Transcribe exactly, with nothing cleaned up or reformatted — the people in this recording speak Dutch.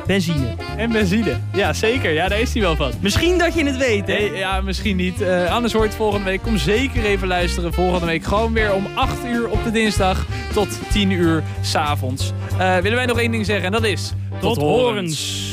benzine. En benzine. Ja, zeker. Ja, daar is hij wel van. Misschien dat je het weet, hè? Nee, ja, misschien niet. Uh, anders hoor je het volgende week. Kom zeker even luisteren. Volgende week gewoon weer om acht uur op de dinsdag tot tien uur 's avonds. Uh, willen wij nog één ding zeggen en dat is... Tot, tot horens.